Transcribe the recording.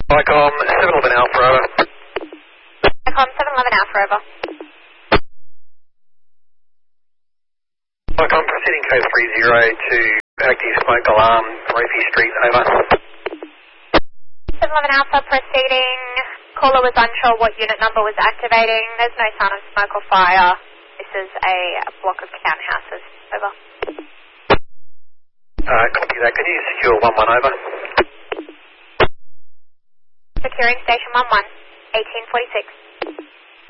Icom 711 Alpha, over. Icom 711 Alpha, over. Icom proceeding code 30 to active smoke alarm, Rosie Street, over. 711 Alpha proceeding. Caller was unsure what unit number was activating. There's no sign of smoke or fire. This is a block of townhouses, over. Copy that. Can you secure 11, over? Securing station 11, 1846.